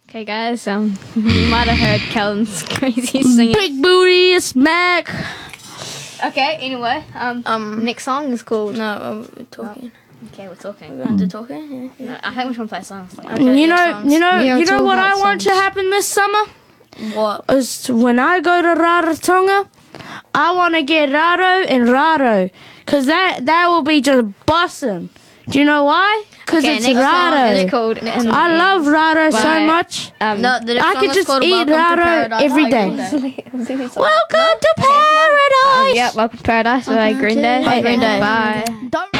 Okay, guys. You might have heard Kellen's crazy singing. Big booty smack. Okay. Anyway, next song is called. No, we're talking. Okay, we're talking. We're under talking. No, I think we should play songs. You know talk what about I want to happen this summer? What? Is when I go to Rarotonga, I want to get Raro and Raro, cause that will be just bussin'. Do you know why? Cause Okay, it's next song is Raro. called. Next song I is- love Raro so Right. much. No, the next I song could is just called eat Welcome to Raro Paradise every by day. Green Day. Welcome to paradise. Yeah, welcome to paradise by Green Day. By Green Day. Bye. Don't.